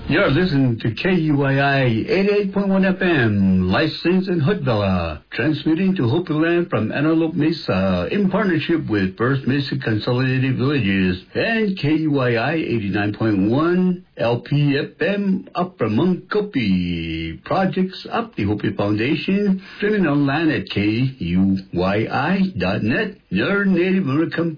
You're listening to KUII 88.1 FM, licensed in Hood-Villa, transmitting to Hopi Land from Antelope Mesa in partnership with First Mesa Consolidated Villages and KUII 89.1 LPFM Upper Munkopi. Projects up the Hopi Foundation, streaming online at KUII.net. Your Native American